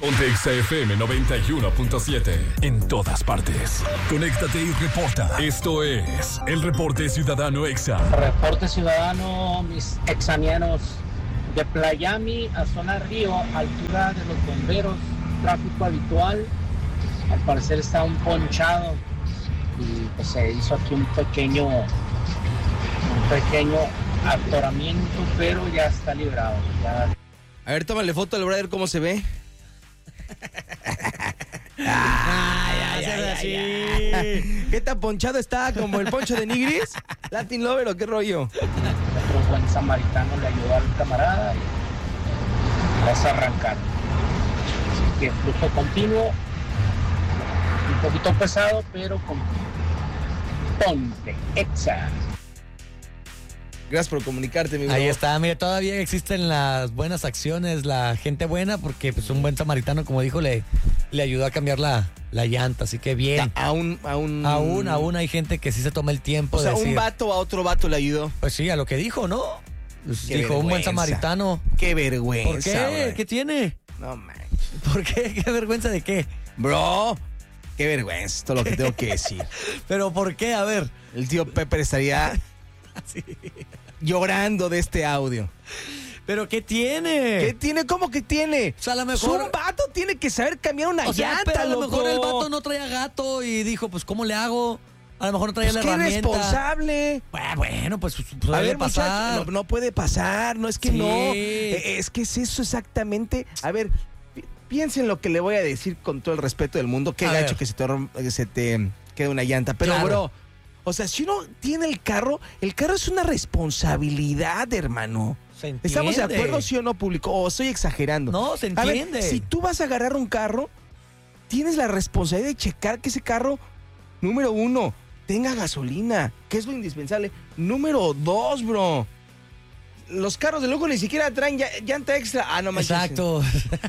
Ponte XFM 91.7. En todas partes. Conéctate y reporta. Esto es el Reporte Ciudadano Exa. Reporte Ciudadano, mis exanieros. De Playami a Zona Río, altura de los bomberos, tráfico habitual. Al parecer está un ponchado y pues se hizo aquí un pequeño atoramiento, pero ya está librado. Ya. A ver, tómale foto al brother, ¿cómo se ve? ¿Qué tan ponchado está? ¿Como el poncho de Nigris? ¿Latin Lover o qué rollo? Otro buen samaritano le ayudó al camarada y vas a arrancar. Así que flujo continuo, un poquito pesado, pero continuo. Ponte Exa. Gracias por comunicarte, mi bro. Ahí está, mire, todavía existen las buenas acciones, la gente buena, porque pues un buen samaritano, como dijo, le ayudó a cambiar la llanta, así que bien. Aún hay gente que sí se toma el tiempo de decir, un vato a otro vato le ayudó. Pues sí, a lo que dijo, ¿no? Pues dijo, vergüenza. un buen samaritano. Qué vergüenza. ¿Por qué? Bro. ¿Qué tiene? No manches. ¿Por qué? ¿Qué vergüenza de qué? Bro, qué vergüenza, esto es lo que tengo que decir. ¿Pero por qué? A ver. El tío Pepper estaría Sí. llorando de este audio. ¿Pero qué tiene? ¿Qué tiene? ¿Cómo que tiene? O sea, a lo mejor... Un vato tiene que saber cambiar una llanta, pero a lo loco. mejor el vato no traía gato y dijo, pues, ¿cómo le hago? A lo mejor no traía la qué herramienta. Responsable. Bueno, pues A puede ver, pasar. muchacho, no puede pasar, no es que Sí. no. Es que es eso exactamente. A ver, piensen lo que le voy a decir con todo el respeto del mundo. Qué A gacho ver. que se te quede una llanta. Pero, Claro. bro, o sea, si uno tiene el carro es una responsabilidad, hermano. Se entiende. ¿Estamos de acuerdo, sí o no, público? ¿O estoy exagerando? No, se A ver, entiende. si tú vas a agarrar un carro, tienes la responsabilidad de checar que ese carro, número 1, tenga gasolina, que es lo indispensable. Número 2, bro. Los carros de lujo ni siquiera traen llanta extra. Ah, no manches. Exacto.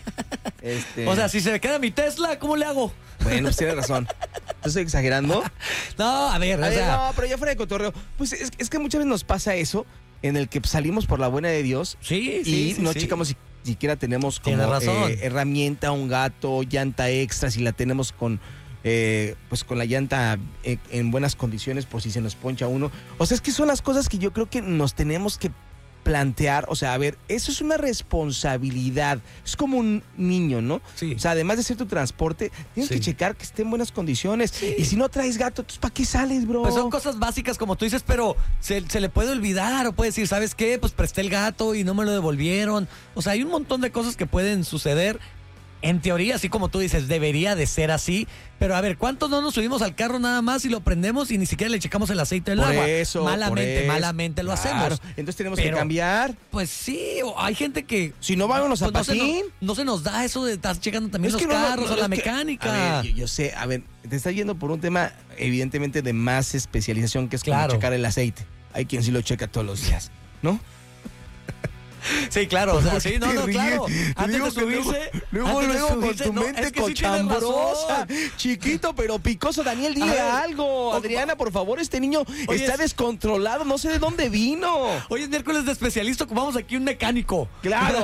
O sea, si se me queda mi Tesla, ¿cómo le hago? Bueno, pues tienes razón. ¿Estoy exagerando? No, a ver, No, pero ya fuera de cotorreo. Pues es que muchas veces nos pasa eso, en el que salimos por la buena de Dios. Sí, y sí, no sí. checamos si siquiera tenemos como Tienes razón. herramienta, un gato, llanta extra, si la tenemos con pues con la llanta en buenas condiciones por si se nos poncha uno. O sea, es que son las cosas que yo creo que nos tenemos que plantear. O sea, a ver, eso es una responsabilidad. Es como un niño, ¿no? Sí. O sea, además de ser tu transporte, tienes Sí. que checar que esté en buenas condiciones. Sí. Y si no traes gato, entonces ¿para qué sales, bro? Pues son cosas básicas como tú dices, pero se le puede olvidar o puede decir, ¿sabes qué? Pues presté el gato y no me lo devolvieron. O sea, hay un montón de cosas que pueden suceder. En teoría, así como tú dices, debería de ser así. Pero a ver, ¿cuántos no nos subimos al carro nada más y lo prendemos y ni siquiera le checamos el aceite del Por agua? eso, Malamente lo Claro. hacemos. Entonces tenemos Pero- que cambiar. Pues sí, o hay gente que... Si no, vámonos a pues patín. no se nos da eso de estar checando también Es los que no, carros o la es que- mecánica. A ver, yo sé, a ver, te estás yendo por un tema evidentemente de más especialización, que es como Claro. checar el aceite. Hay quien sí lo checa todos los días, ¿no? Sí, claro, o sea, ¿Por sí, qué no, te no, ríes? claro. Te Antes digo de que subirse, luego antes de con subirse, tu no, mente es que sí tienes cochambrosa, razón. chiquito pero picoso. Daniel, A dile ver, algo. Adriana, por favor, este niño Oye, está descontrolado, no sé de dónde vino. Hoy es miércoles de especialista, ocupamos aquí un mecánico. Claro.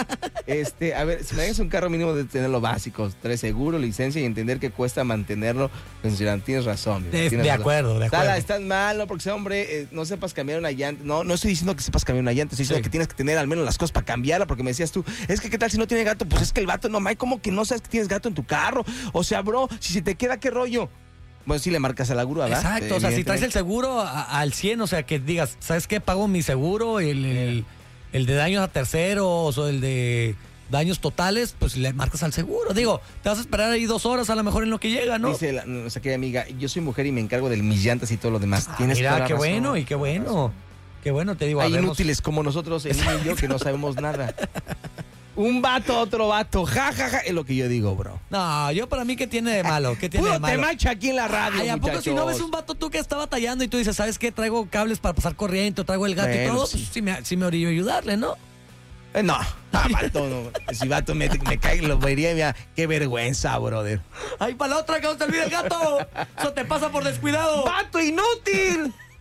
A ver, si me hagas un carro mínimo de tener lo básico, trae seguro, licencia y entender que cuesta mantenerlo, pues tienes razón. De tienes razón. acuerdo, de acuerdo. Sala, estás mal, no porque sea hombre, no sepas cambiar una llanta. No estoy diciendo que sepas cambiar una llanta, estoy diciendo Sí. que tienes que tener al menos las cosas para cambiarla, porque me decías tú, es que qué tal si no tiene gato, pues es que el vato no, Mike, ¿cómo que no sabes que tienes gato en tu carro? O sea, bro, si se te queda, ¿qué rollo? Bueno, sí le marcas a la grúa, ¿verdad? Exacto, o sea, si traes el seguro al 100, o sea, que digas, ¿sabes qué? Pago mi seguro, el de daños a terceros o el de daños totales, pues le marcas al seguro. Digo, te vas a esperar ahí 2 horas a lo mejor en lo que llega, ¿no? Dice nuestra querida amiga, yo soy mujer y me encargo de mis llantas y todo lo demás. Tienes toda Mira, la qué razón. bueno y qué bueno. Qué bueno, te digo. Hay habemos- inútiles como nosotros, el niño y yo, que no sabemos nada. Un vato, otro vato, ja, es lo que yo digo, bro. No, yo para mí, ¿qué tiene de malo? ¿Qué tiene de Puro malo? temacha aquí en la radio, Ay, ¿a poco si no ves un vato tú que está batallando y tú dices, ¿sabes qué? Traigo cables para pasar corriente, o traigo el gato y Bueno, todo, sí. pues sí me orillo ayudarle, ¿no? No, vato, no. Si vato me cae, lo vería y mira, qué vergüenza, brother. ¡Ay, para la otra que no te olvide el gato! ¡Eso te pasa por descuidado! ¡Vato inútil!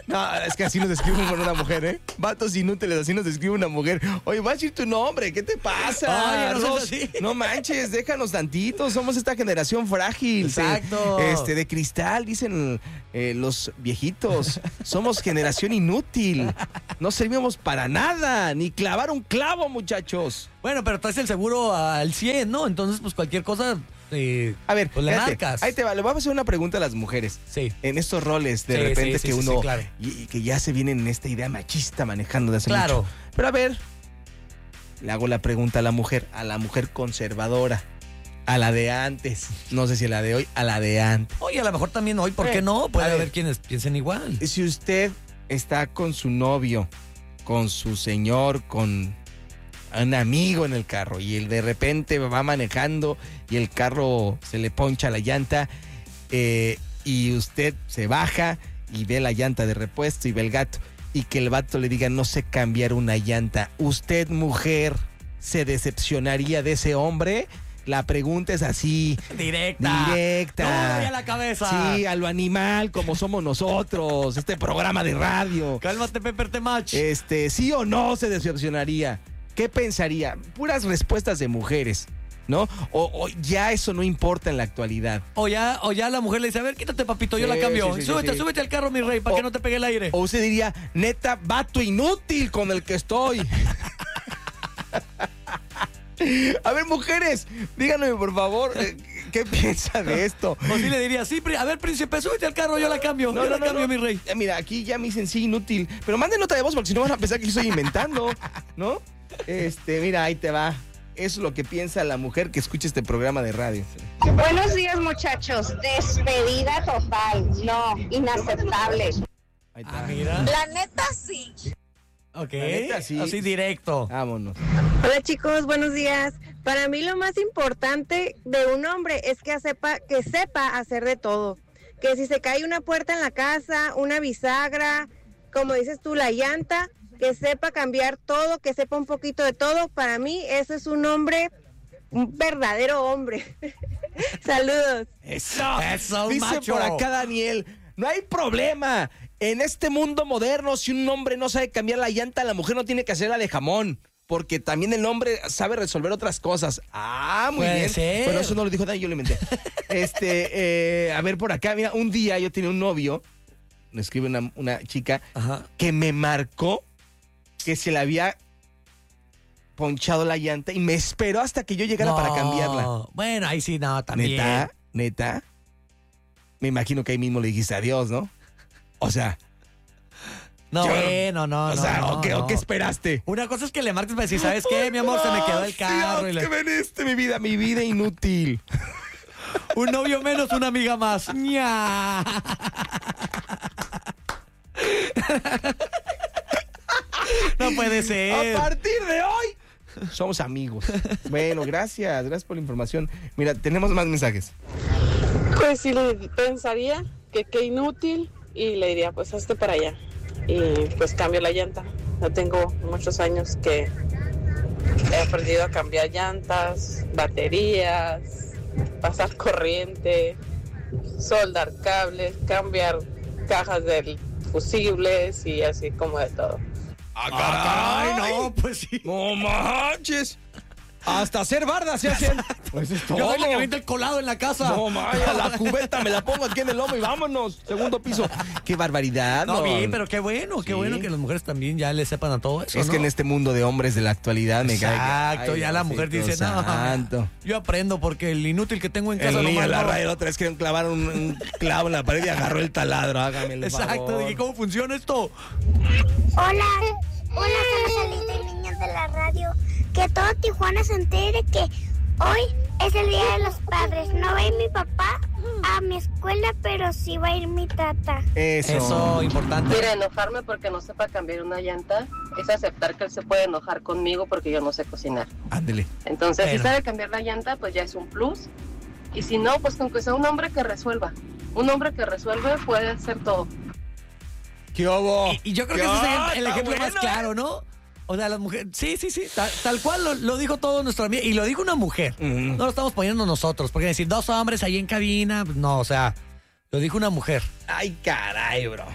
No, es que así nos describe una mujer, ¿eh? Vatos inútiles, así nos describe una mujer. Oye, va a decir tu nombre, ¿qué te pasa? Oye, no seas así. No manches, déjanos tantito, somos esta generación frágil. Exacto. De cristal, dicen los viejitos. Somos generación inútil. No servimos para nada, ni clavar un clavo, muchachos. Bueno, pero traes el seguro al 100, ¿no? Entonces, pues cualquier cosa, A ver, pues le fíjate, marcas. ahí te va, le voy a hacer una pregunta a las mujeres. Sí. En estos roles, de Sí, repente sí, que sí, uno... sí, claro. y que ya se vienen en esta idea machista manejando de hace Claro. mucho. Pero a ver, le hago la pregunta a la mujer conservadora, a la de antes, no sé si a la de hoy, a la de antes. Oye, a lo mejor también hoy, ¿por qué no? a Puede ver. haber quienes piensen igual. Si usted está con su novio, con su señor, con un amigo en el carro y él de repente va manejando y el carro se le poncha la llanta y usted se baja y ve la llanta de repuesto y ve el gato y que el vato le diga no sé cambiar una llanta, ¿usted, mujer, se decepcionaría de ese hombre? La pregunta es así. Directa. Directa. a la cabeza. Sí, a lo animal, como somos nosotros. Este programa de radio. Cálmate, Pepper Temach. ¿Sí o no se decepcionaría? ¿Qué pensaría? Puras respuestas de mujeres, ¿no? O ya eso no importa en la actualidad. O ya la mujer le dice, a ver, quítate, papito, yo Sí, la cambio. sí, sí, súbete, sí. súbete al carro, mi rey, para O- que no te pegue el aire. O usted diría, neta, vato inútil con el que estoy. A ver, mujeres, díganme por favor, ¿qué piensa de esto? O sí le diría, sí, a ver, príncipe, súbete al carro, yo la cambio. yo la cambio, mi rey. Mira, aquí ya me dicen sí, inútil. Pero manden nota de voz porque si no van a pensar que yo estoy inventando, ¿no? Mira, ahí te va. Eso es lo que piensa la mujer que escucha este programa de radio. Buenos días, muchachos. Despedida total. No, inaceptable. Ahí está. Ah, mira. La neta, sí. Ok. La neta, sí. Así directo. Vámonos. Hola chicos, buenos días. Para mí lo más importante de un hombre es que sepa hacer de todo. Que si se cae una puerta en la casa, una bisagra, como dices tú, la llanta, que sepa cambiar todo, que sepa un poquito de todo. Para mí eso es un hombre, un verdadero hombre. Saludos. Eso, Dice macho. por acá Daniel, no hay problema. En este mundo moderno, si un hombre no sabe cambiar la llanta, la mujer no tiene que hacerla de jamón. Porque también el hombre sabe resolver otras cosas. Ah, muy Puede bien. ser. Bueno, eso no lo dijo Daniel, yo lo inventé. A ver por acá, mira, un día yo tenía un novio, me escribe una chica, Ajá. que me marcó que se le había ponchado la llanta y me esperó hasta que yo llegara para cambiarla. Bueno, ahí sí, no, también. Neta. Me imagino que ahí mismo le dijiste adiós, ¿no? O sea, No, yo- bueno, no, o no. sea, no, ¿o qué, no. o qué esperaste? Una cosa es que le marques para decir, ¿sabes qué, mi amor? Se me quedó el carro. Y Dios, le- ¿qué veniste, mi vida inútil? Un novio menos, una amiga más. ¡Ña! No puede A ser. partir de hoy, somos amigos. Bueno, gracias por la información. Mira, tenemos más mensajes. Pues sí le pensaría que qué inútil y le diría pues hazte para allá y pues cambio la llanta. Ya tengo muchos años que he aprendido a cambiar llantas, baterías, pasar corriente, soldar cables, cambiar cajas de fusibles y así como de todo. ¡Ah, caray! no, pues sí. ¡No manches! Hasta hacer bardas se hacen. Pues es todo. Yo soy la que vende el colado en la casa. No, Maya, la cubeta me la pongo aquí en el lomo y vámonos. Segundo piso. ¡Qué barbaridad! No, don. bien, pero qué bueno Sí. que las mujeres también ya le sepan a todo eso. Es ¿no? que en este mundo de hombres de la actualidad me cae. Exacto, Ay, ya la mujer Diosito dice, no, santo. yo aprendo porque el inútil que tengo en casa El niño nomás en la no. radio la otra vez querían clavar un clavo en la pared y agarró el taladro. Hágame el Exacto, favor. dije, ¿cómo funciona esto? Hola, soy la Salita y niños de la radio. Que todo Tijuana se entere que hoy es el Día de los Padres. No va a ir mi papá a mi escuela, pero sí va a ir mi tata. Eso, importante. Mira, enojarme porque no sepa cambiar una llanta es aceptar que él se puede enojar conmigo porque yo no sé cocinar. Ándele. Entonces, Bueno. si sabe cambiar la llanta, pues ya es un plus. Y si no, pues con que sea un hombre que resuelva. Un hombre que resuelve puede hacer todo. ¿Qué hubo? Y yo creo que ese es el ejemplo más claro, ¿no? O sea, las mujeres, sí, tal cual lo dijo todo nuestro amigo, y lo dijo una mujer, Ujú. no lo estamos poniendo nosotros, porque decir dos hombres ahí en cabina, pues, no, o sea, lo dijo una mujer. Ay, caray, bro.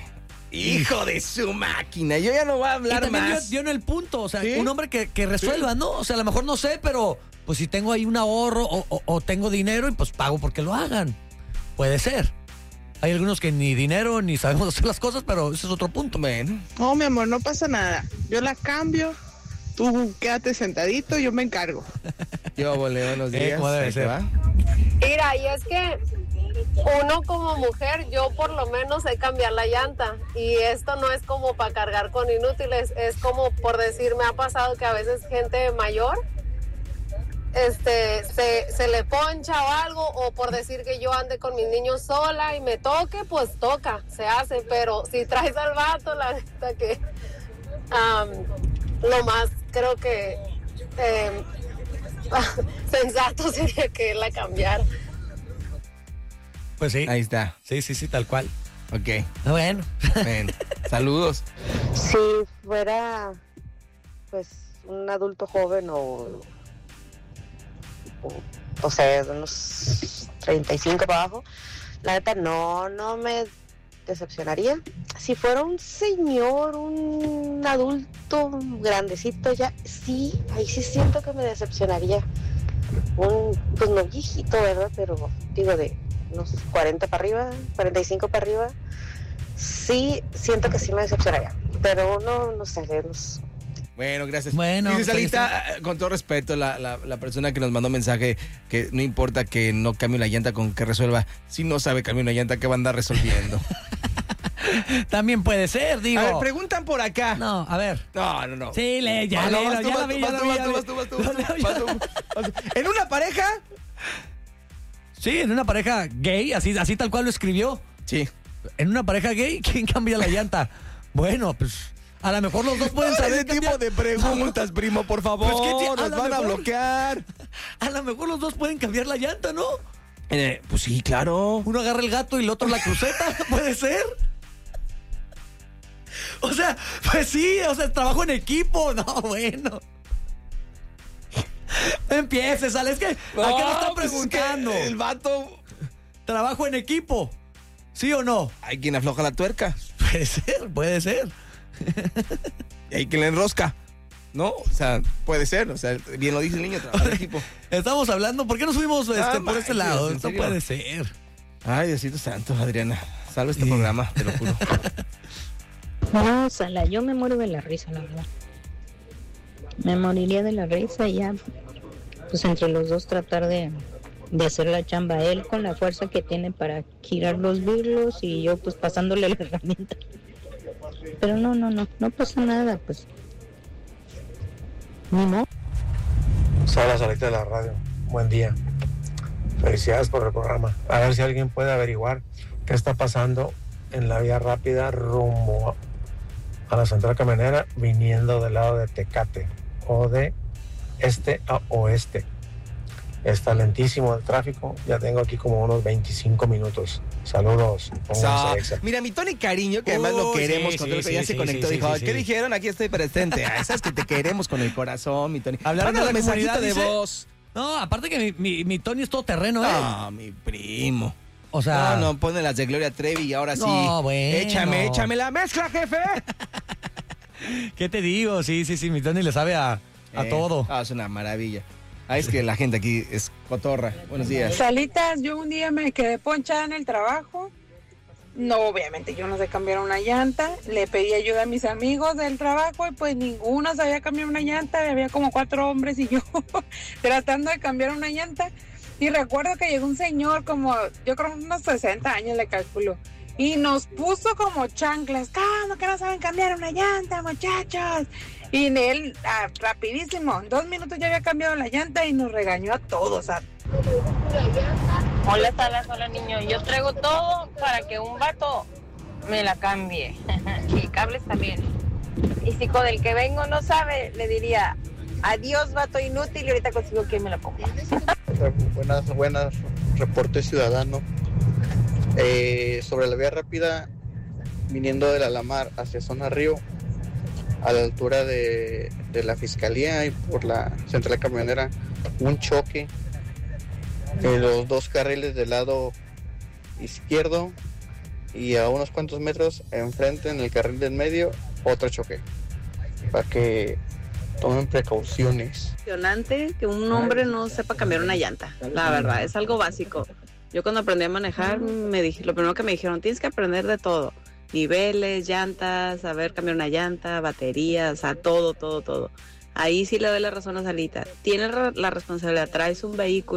Hijo de su máquina, yo ya no voy a Y hablar también más. yo en el punto, o sea, ¿Sí? un hombre que resuelva, ¿no? O sea, a lo mejor no sé, pero pues si tengo ahí un ahorro o tengo dinero y pues pago porque lo hagan. Puede ser. Hay algunos que ni dinero ni sabemos hacer las cosas, pero ese es otro punto. Bueno, No, mi amor, no pasa nada. Yo la cambio, tú quédate sentadito, yo me encargo. yo volé buenos días. ¿Cómo debe Ahí te ser? va. Mira, y es que uno como mujer, yo por lo menos sé cambiar la llanta y esto no es como para cargar con inútiles, es como por decir, me ha pasado que a veces gente mayor se le poncha o algo, o por decir que yo ande con mis niños sola y me toque, pues toca, se hace, pero si traes al vato, la neta que lo más creo que sensato sería que él la cambiara. Pues sí. Ahí está. Sí, tal cual. Ok. Bueno. Bueno, saludos. Si fuera pues un adulto joven o sea, de unos 35 para abajo, la neta no me decepcionaría. Si fuera un señor, un adulto grandecito ya, sí, ahí sí siento que me decepcionaría. Pues no viejito, ¿verdad? Pero digo de unos 40 para arriba, 45 para arriba, sí siento que sí me decepcionaría. Pero no sé, Bueno, gracias. Bueno, dice pues ahí Salita, con todo respeto, la persona que nos mandó mensaje, que no importa que no cambie una llanta con que resuelva, si no sabe cambiar una llanta, ¿qué va a andar resolviendo? También puede ser, digo. A ver, preguntan por acá. No, a ver. No. Sí, ya Vas la vi. ¿En una pareja? Sí, en una pareja gay, así tal cual lo escribió. Sí. En una pareja gay, ¿quién cambia la llanta? Bueno, pues a lo mejor los dos pueden saber ese tipo de preguntas, primo, por favor. Pues, ¿qué nos van a bloquear. A lo mejor los dos pueden cambiar la llanta, ¿no? Pues sí, claro. Uno agarra el gato y el otro la cruceta, ¿puede ser? O sea, pues sí, trabajo en equipo. No, bueno. No empieces, ¿sale? Es que, ¿a qué me están preguntando? El vato... ¿Trabajo en equipo? ¿Sí o no? Hay quien afloja la tuerca. Puede ser. Y hay quien le enrosca. ¿No? O sea, puede ser. O sea, bien lo dice el niño, trabaja en equipo. Estamos hablando, ¿por qué nos fuimos por este lado? ¿en serio? No puede ser. Ay, Diosito santo, Adriana. Salve este programa, te lo juro. No, Sala, yo me muero de la risa, la verdad. Me moriría de la risa y ya, pues entre los dos tratar de hacer la chamba. Él con la fuerza que tiene para girar los birlos y yo pues pasándole la herramienta. Pero no pasa nada, pues. Ni modo. Hola, Salita de la radio. Buen día. Felicidades por el programa. A ver si alguien puede averiguar qué está pasando en la vía rápida rumbo a la central camionera viniendo del lado de Tecate o de este a oeste. Está lentísimo el tráfico. Ya tengo aquí como unos 25 minutos. Saludos. Mira, mi Tony Cariño, que además lo queremos con todo, ya se conectó, dijo, ¿qué dijeron? Aquí estoy presente. Sabes que te queremos con el corazón, mi Tony. Hablaron de la mensajito comunidad, de dice. voz. No, aparte que mi Tony es todo terreno, ¿eh? No, mi primo. O sea... No, pone las de Gloria Trevi y ahora sí. No, bueno. Échame la mezcla, jefe. ¿Qué te digo? Sí, mi Tony le sabe a todo. Es una maravilla. Es que la gente aquí es cotorra. Buenos días. Salitas, yo un día me quedé ponchada en el trabajo. No, obviamente yo no sé cambiar una llanta. Le pedí ayuda a mis amigos del trabajo y pues ninguno sabía cambiar una llanta. Había como 4 hombres y yo tratando de cambiar una llanta. Y recuerdo que llegó un señor como, yo creo unos 60 años le calculo. Y nos puso como chanclas. ¿Cómo que no saben cambiar una llanta, muchachos? Y él, rapidísimo, en 2 minutos ya había cambiado la llanta y nos regañó a todos. Hola, Salas, hola, niño. Yo traigo todo para que un vato me la cambie. Y cables también. Y si con el que vengo no sabe, le diría, adiós, vato inútil, y ahorita consigo quien me la ponga. Buenas, reporte ciudadano. Sobre la vía rápida, viniendo de la Alamar hacia Zona Río, a la altura de la Fiscalía y por la central camionera, un choque en los 2 carriles del lado izquierdo. y a unos cuantos metros enfrente, en el carril del medio, otro choque. Para que tomen precauciones. Impresionante que un hombre no sepa cambiar una llanta, la verdad, es algo básico. Yo cuando aprendí a manejar, lo primero que me dijeron, tienes que aprender de todo. Niveles, llantas, saber cambiar una llanta, baterías, o sea, todo. Ahí sí le doy la razón a Salita. Tienes la responsabilidad, traes un vehículo.